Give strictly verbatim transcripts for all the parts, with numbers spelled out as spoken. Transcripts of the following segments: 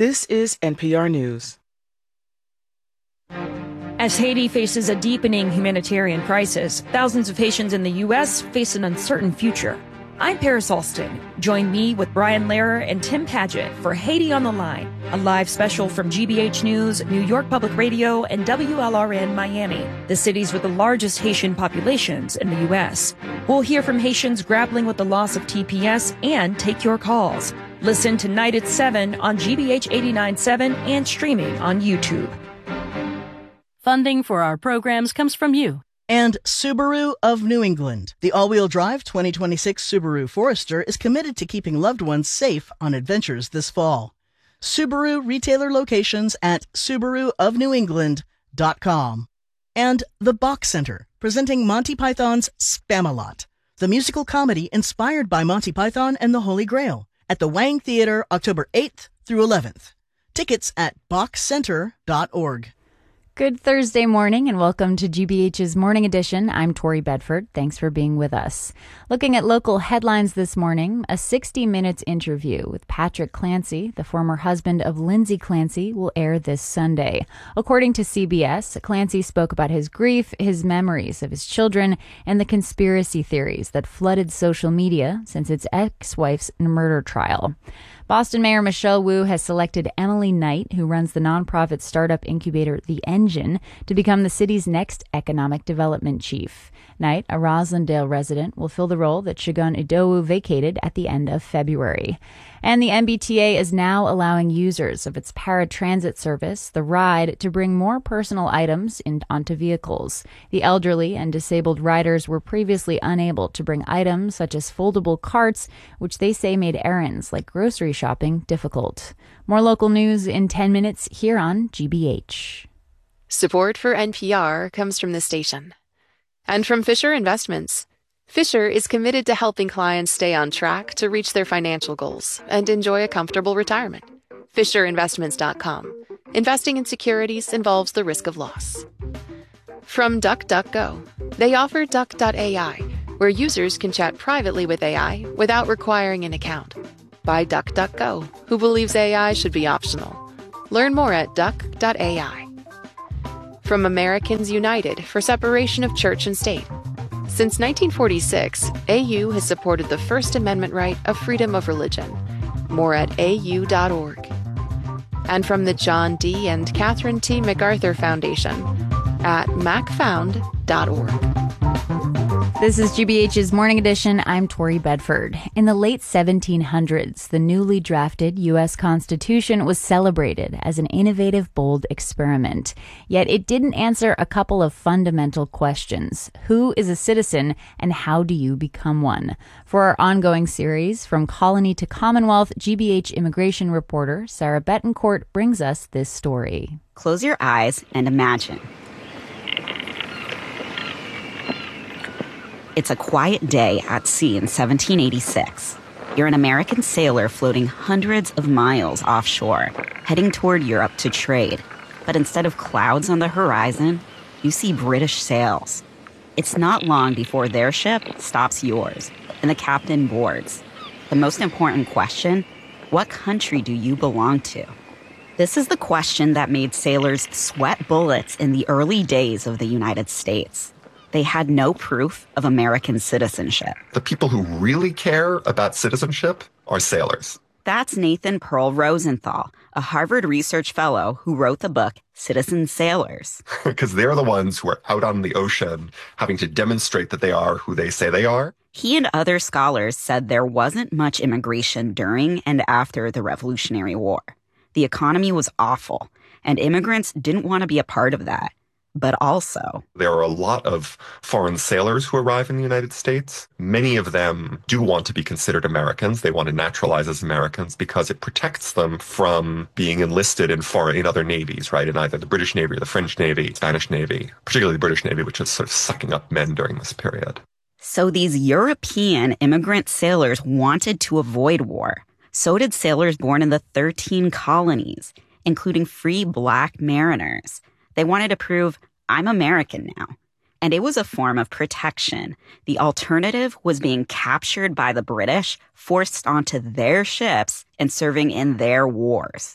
This is N P R News. As Haiti faces a deepening humanitarian crisis, thousands of Haitians in the U S face an uncertain future. I'm Paris Alston. Join me with Brian Lehrer and Tim Padgett for Haiti on the Line, a live special from G B H News, New York Public Radio, and W L R N Miami, the cities with the largest Haitian populations in the U S. We'll hear from Haitians grappling with the loss of T P S and take your calls. Listen tonight at seven on G B H eighty-nine point seven and streaming on YouTube. Funding for our programs comes from you. And Subaru of New England. The all-wheel drive twenty twenty-six Subaru Forester is committed to keeping loved ones safe on adventures this fall. Subaru retailer locations at subaru of new england dot com. And The Box Center, presenting Monty Python's Spamalot, the musical comedy inspired by Monty Python and the Holy Grail, at the Wang Theater October eighth through eleventh. Tickets at box center dot org. Good Thursday morning and welcome to G B H's Morning Edition. I'm Tori Bedford. Thanks for being with us. Looking at local headlines this morning, a sixty minutes interview with Patrick Clancy, the former husband of Lindsay Clancy, will air this Sunday. According to C B S, Clancy spoke about his grief, his memories of his children, and the conspiracy theories that flooded social media since its ex-wife's murder trial. Boston Mayor Michelle Wu has selected Emily Knight, who runs the nonprofit startup incubator The Engine, to become the city's next economic development chief. Knight, a Roslindale resident, will fill the role that Shigun Idowu vacated at the end of February. And the M B T A is now allowing users of its paratransit service, The Ride, to bring more personal items in, onto vehicles. The elderly and disabled riders were previously unable to bring items such as foldable carts, which they say made errands like grocery shopping difficult. More local news in ten minutes here on G B H. Support for N P R comes from this station. And from Fisher Investments. Fisher is committed to helping clients stay on track to reach their financial goals and enjoy a comfortable retirement. Fisher Investments dot com. Investing in securities involves the risk of loss. From DuckDuckGo. They offer Duck dot A I, where users can chat privately with A I without requiring an account. By DuckDuckGo, who believes A I should be optional. Learn more at Duck dot A I. From Americans United for Separation of Church and State. Since nineteen forty-six, A U has supported the First Amendment right of freedom of religion. More at A U dot org. And from the John D. and Catherine T. MacArthur Foundation at mac found dot org. This is G B H's Morning Edition. I'm Tori Bedford. In the late seventeen hundreds, the newly drafted U S Constitution was celebrated as an innovative, bold experiment. Yet it didn't answer a couple of fundamental questions. Who is a citizen and how do you become one? For our ongoing series, From Colony to Commonwealth, G B H immigration reporter Sarah Betancourt brings us this story. Close your eyes and imagine. It's a quiet day at sea in seventeen eighty-six. You're an American sailor floating hundreds of miles offshore, heading toward Europe to trade. But instead of clouds on the horizon, you see British sails. It's not long before their ship stops yours, and the captain boards. The most important question, what country do you belong to? This is the question that made sailors sweat bullets in the early days of the United States. They had no proof of American citizenship. The people who really care about citizenship are sailors. That's Nathan Pearl Rosenthal, a Harvard Research Fellow who wrote the book Citizen Sailors. Because they're the ones who are out on the ocean having to demonstrate that they are who they say they are. He and other scholars said there wasn't much immigration during and after the Revolutionary War. The economy was awful, and immigrants didn't want to be a part of that. But also, there are a lot of foreign sailors who arrive in the United States. Many of them do want to be considered Americans. They want to naturalize as Americans because it protects them from being enlisted in foreign, in other navies, right? In either the British Navy or the French Navy, Spanish Navy, particularly the British Navy, which is sort of sucking up men during this period. So these European immigrant sailors wanted to avoid war. So did sailors born in the thirteen colonies, including free black mariners. They wanted to prove, I'm American now. And it was a form of protection. The alternative was being captured by the British, forced onto their ships, and serving in their wars.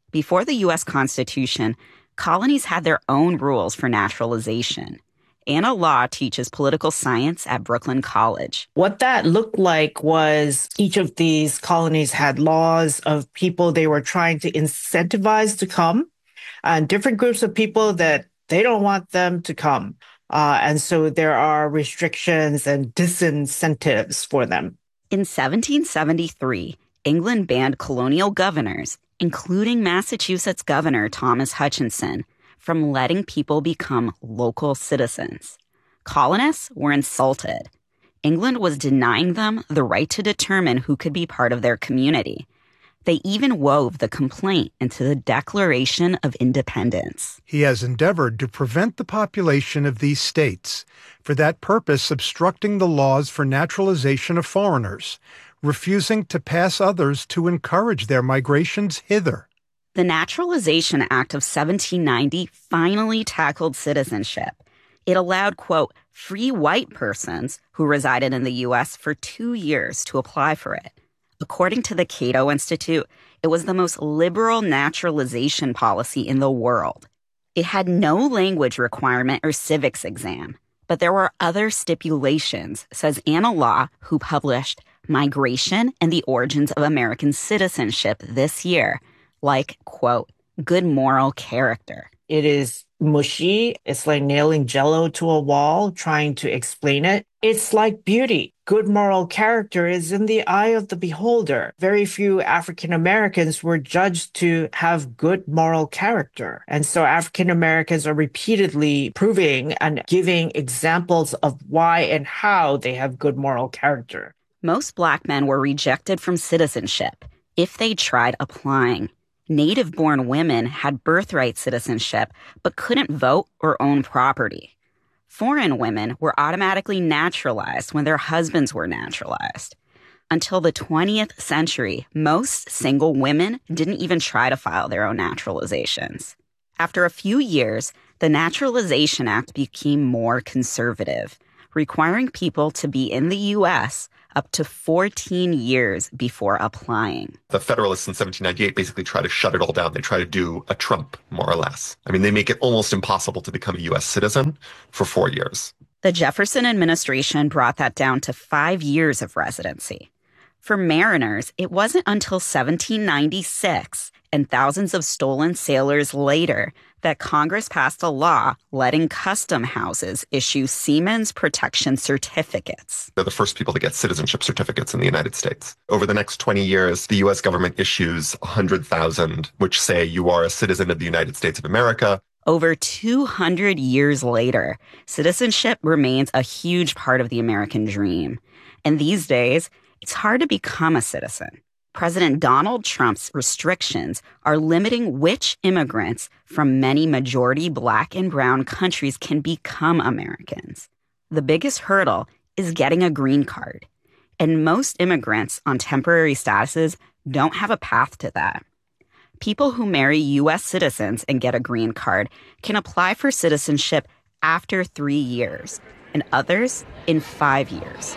Before the U S Constitution, colonies had their own rules for naturalization. Anna Law teaches political science at Brooklyn College. What that looked like was each of these colonies had laws of people they were trying to incentivize to come, and different groups of people that they don't want them to come. Uh, and so there are restrictions and disincentives for them. In seventeen seventy-three, England banned colonial governors, including Massachusetts Governor Thomas Hutchinson, from letting people become local citizens. Colonists were insulted. England was denying them the right to determine who could be part of their community. They even wove the complaint into the Declaration of Independence. He has endeavored to prevent the population of these states, for that purpose obstructing the laws for naturalization of foreigners, refusing to pass others to encourage their migrations hither. The Naturalization Act of seventeen ninety finally tackled citizenship. It allowed, quote, free white persons who resided in the U S for two years to apply for it. According to the Cato Institute, it was the most liberal naturalization policy in the world. It had no language requirement or civics exam, but there were other stipulations, says Anna Law, who published Migration and the Origins of American Citizenship this year, like, quote, good moral character. It is mushy. It's like nailing Jell-O to a wall, trying to explain it. It's like beauty. Good moral character is in the eye of the beholder. Very few African Americans were judged to have good moral character. And so African Americans are repeatedly proving and giving examples of why and how they have good moral character. Most Black men were rejected from citizenship if they tried applying. Native-born women had birthright citizenship but couldn't vote or own property. Foreign women were automatically naturalized when their husbands were naturalized. Until the twentieth century, most single women didn't even try to file their own naturalizations. After a few years, the Naturalization Act became more conservative, requiring people to be in the U S up to fourteen years before applying. The Federalists in seventeen ninety-eight basically try to shut it all down. They try to do a Trump, more or less. I mean, they make it almost impossible to become a U S citizen for four years. The Jefferson administration brought that down to five years of residency. For mariners, it wasn't until seventeen ninety-six and thousands of stolen sailors later that Congress passed a law letting custom houses issue Seamen's Protection Certificates. They're the first people to get citizenship certificates in the United States. Over the next twenty years, the U S government issues one hundred thousand, which say you are a citizen of the United States of America. Over two hundred years later, citizenship remains a huge part of the American dream. And these days, it's hard to become a citizen. President Donald Trump's restrictions are limiting which immigrants from many majority Black and brown countries can become Americans. The biggest hurdle is getting a green card, and most immigrants on temporary statuses don't have a path to that. People who marry U S citizens and get a green card can apply for citizenship after three years, and others in five years.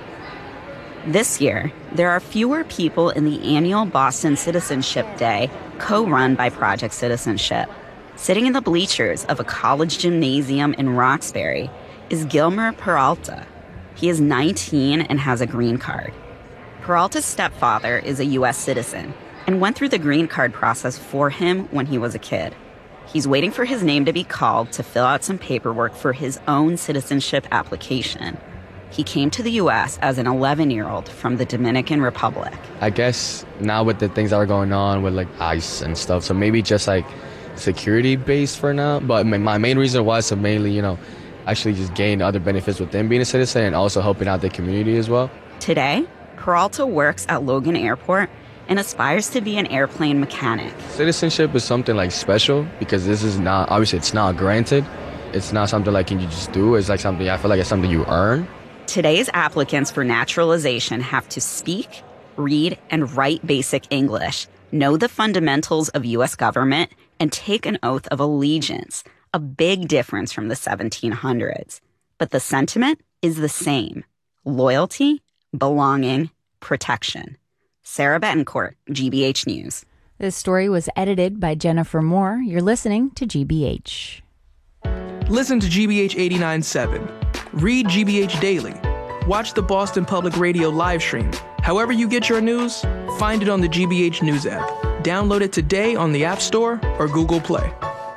This year, there are fewer people in the annual Boston Citizenship Day, co-run by Project Citizenship. Sitting in the bleachers of a college gymnasium in Roxbury is Gilmer Peralta. He is nineteen and has a green card. Peralta's stepfather is a U S citizen and went through the green card process for him when he was a kid. He's waiting for his name to be called to fill out some paperwork for his own citizenship application. He came to the U S as an eleven-year-old from the Dominican Republic. I guess now with the things that are going on with like ICE and stuff, so maybe just like security based for now. But my main reason was to mainly, you know, actually just gain other benefits within being a citizen and also helping out the community as well. Today, Peralta works at Logan Airport and aspires to be an airplane mechanic. Citizenship is something like special because this is not, obviously it's not granted. It's not something like can you just do. It's like something, I feel like it's something you earn. Today's applicants for naturalization have to speak, read, and write basic English, know the fundamentals of U S government, and take an oath of allegiance, a big difference from the seventeen hundreds. But the sentiment is the same: loyalty, belonging, protection. Sarah Betancourt, G B H News. This story was edited by Jennifer Moore. You're listening to G B H. Listen to G B H eighty-nine point seven. Read G B H Daily. Watch the Boston Public Radio live stream. However you get your news, find it on the G B H News app. Download it today on the App Store or Google Play.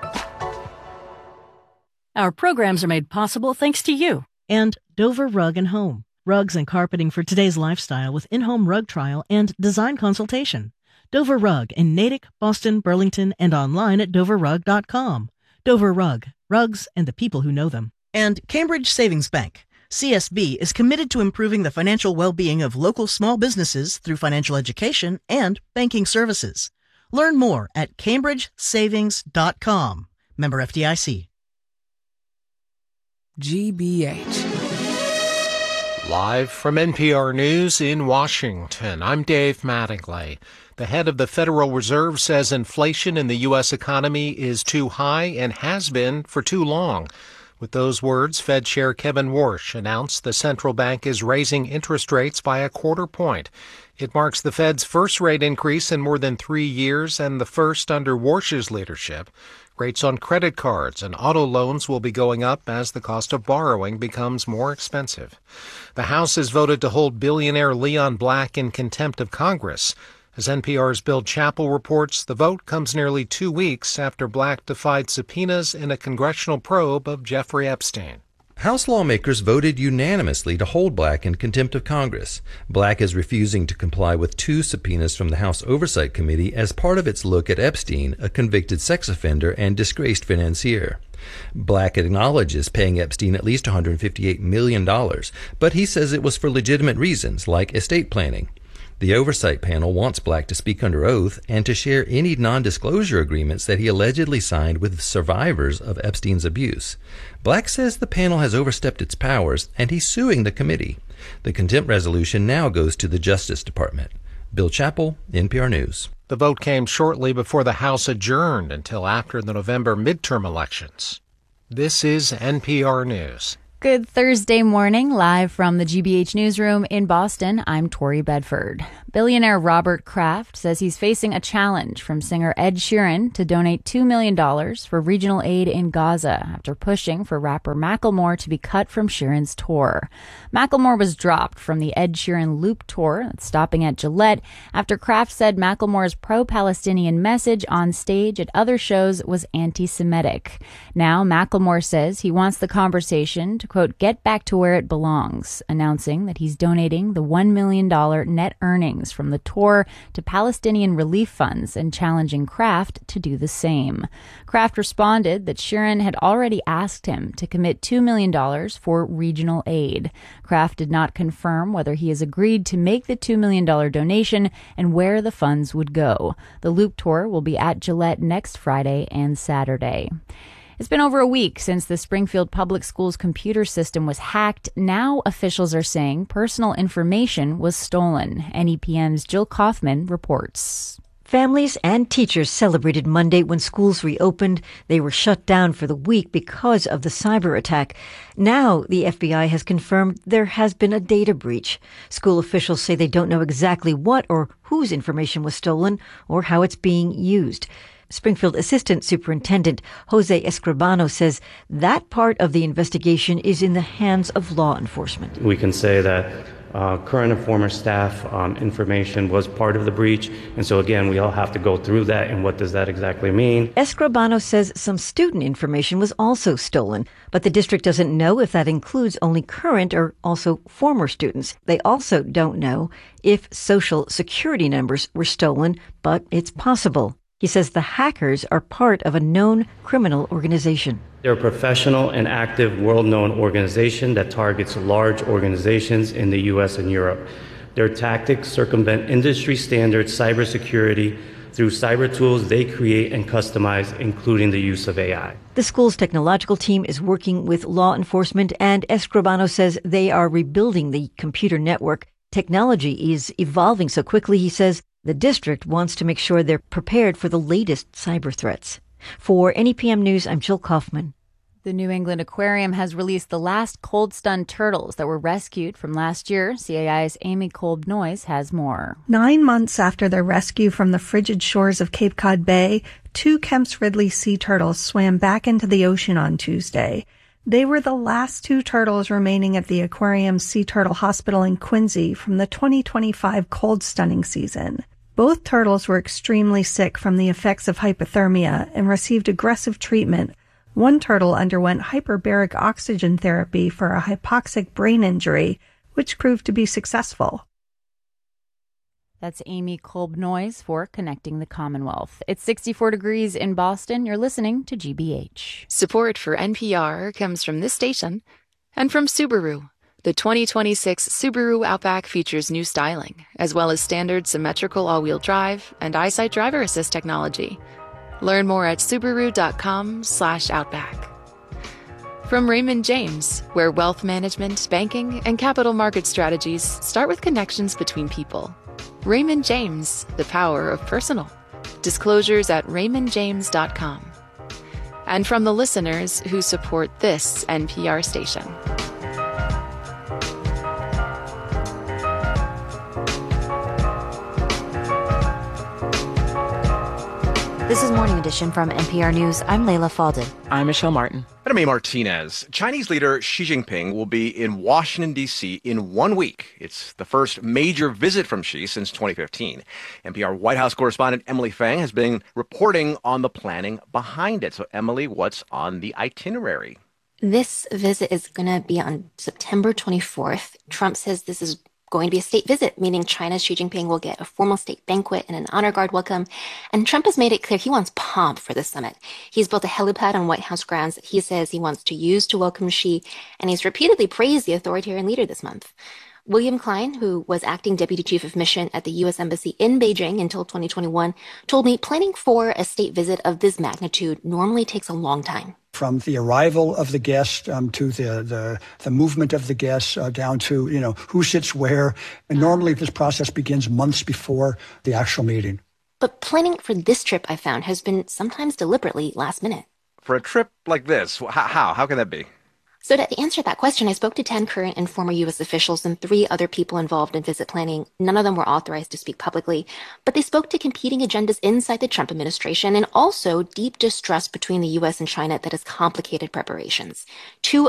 Our programs are made possible thanks to you. And Dover Rug and Home. Rugs and carpeting for today's lifestyle with in-home rug trial and design consultation. Dover Rug in Natick, Boston, Burlington, and online at dover rug dot com. Dover Rug. Rugs and the people who know them. And Cambridge Savings Bank. C S B is committed to improving the financial well-being of local small businesses through financial education and banking services. Learn more at cambridge savings dot com. Member F D I C. G B H. Live from N P R News in Washington, I'm Dave Mattingly. The head of the Federal Reserve says inflation in the U S economy is too high and has been for too long. With those words, Fed Chair Kevin Warsh announced the central bank is raising interest rates by a quarter point. It marks the Fed's first rate increase in more than three years and the first under Warsh's leadership. Rates on credit cards and auto loans will be going up as the cost of borrowing becomes more expensive. The House has voted to hold billionaire Leon Black in contempt of Congress. As N P R's Bill Chappell reports, the vote comes nearly two weeks after Black defied subpoenas in a congressional probe of Jeffrey Epstein. House lawmakers voted unanimously to hold Black in contempt of Congress. Black is refusing to comply with two subpoenas from the House Oversight Committee as part of its look at Epstein, a convicted sex offender and disgraced financier. Black acknowledges paying Epstein at least one hundred fifty-eight million dollars, but he says it was for legitimate reasons, like estate planning. The oversight panel wants Black to speak under oath and to share any non-disclosure agreements that he allegedly signed with survivors of Epstein's abuse. Black says the panel has overstepped its powers, and he's suing the committee. The contempt resolution now goes to the Justice Department. Bill Chappell, N P R News. The vote came shortly before the House adjourned until after the November midterm elections. This is N P R News. Good Thursday morning, live from the G B H newsroom in Boston. I'm Tori Bedford. Billionaire Robert Kraft says he's facing a challenge from singer Ed Sheeran to donate two million dollars for regional aid in Gaza after pushing for rapper Macklemore to be cut from Sheeran's tour. Macklemore was dropped from the Ed Sheeran Loop tour that's stopping at Gillette after Kraft said Macklemore's pro-Palestinian message on stage at other shows was anti-Semitic. Now Macklemore says he wants the conversation to, quote, get back to where it belongs, announcing that he's donating the one million dollars net earnings from the tour to Palestinian relief funds and challenging Kraft to do the same. Kraft responded that Sheeran had already asked him to commit two million dollars for regional aid. Kraft did not confirm whether he has agreed to make the two million dollars donation and where the funds would go. The Loop tour will be at Gillette next Friday and Saturday. It's been over a week since the Springfield Public Schools computer system was hacked. Now officials are saying personal information was stolen. N E P M's Jill Kaufman reports. Families and teachers celebrated Monday when schools reopened. They were shut down for the week because of the cyber attack. Now the F B I has confirmed there has been a data breach. School officials say they don't know exactly what or whose information was stolen or how it's being used. Springfield Assistant Superintendent Jose Escribano says that part of the investigation is in the hands of law enforcement. We can say that uh, current and former staff um, information was part of the breach. And so, again, we all have to go through that. And what does that exactly mean? Escribano says some student information was also stolen, but the district doesn't know if that includes only current or also former students. They also don't know if social security numbers were stolen, but it's possible. He says the hackers are part of a known criminal organization. They're a professional and active world-known organization that targets large organizations in the U S and Europe. Their tactics circumvent industry standard cybersecurity through cyber tools they create and customize, including the use of A I. The school's technological team is working with law enforcement, and Escribano says they are rebuilding the computer network. Technology is evolving so quickly, he says, the district wants to make sure they're prepared for the latest cyber threats. For N E P M News, I'm Jill Kaufman. The New England Aquarium has released the last cold-stunned turtles that were rescued from last year. C A I's Amy Kolb-Noyes has more. Nine months after their rescue from the frigid shores of Cape Cod Bay, two Kemp's Ridley sea turtles swam back into the ocean on Tuesday. They were the last two turtles remaining at the aquarium's Sea Turtle Hospital in Quincy from the twenty twenty-five cold stunning season. Both turtles were extremely sick from the effects of hypothermia and received aggressive treatment. One turtle underwent hyperbaric oxygen therapy for a hypoxic brain injury, which proved to be successful. That's Amy Kolb-Noyes for Connecting the Commonwealth. It's sixty-four degrees in Boston. You're listening to G B H. Support for N P R comes from this station and from Subaru. The twenty twenty-six Subaru Outback features new styling, as well as standard symmetrical all-wheel drive and EyeSight driver assist technology. Learn more at Subaru.com slash Outback. From Raymond James, where wealth management, banking, and capital market strategies start with connections between people. Raymond James, the power of personal. Disclosures at raymond james dot com. And from the listeners who support this N P R station. This is Morning Edition from N P R News. I'm Layla Falden. I'm Michelle Martin. I'm Amy Martinez. Chinese leader Xi Jinping will be in Washington, D C in one week. It's the first major visit from Xi since twenty fifteen. N P R White House correspondent Emily Fang has been reporting on the planning behind it. So, Emily, what's on the itinerary? This visit is going to be on September twenty-fourth. Trump says this is going to be a state visit, meaning China's Xi Jinping will get a formal state banquet and an honor guard welcome. And Trump has made it clear he wants pomp for the summit. He's built a helipad on White House grounds that he says he wants to use to welcome Xi, and he's repeatedly praised the authoritarian leader this month. William Klein, who was acting deputy chief of mission at the U S Embassy in Beijing until twenty twenty-one, told me planning for a state visit of this magnitude normally takes a long time. From the arrival of the guest um, to the, the the movement of the guests uh, down to, you know, who sits where. And normally this process begins months before the actual meeting. But planning for this trip, I found, has been sometimes deliberately last minute. For a trip like this, how? How, how can that be? So to answer that question, I spoke to ten current and former U S officials and three other people involved in visit planning. None of them were authorized to speak publicly, but they spoke to competing agendas inside the Trump administration and also deep distrust between the U S and China that has complicated preparations. Two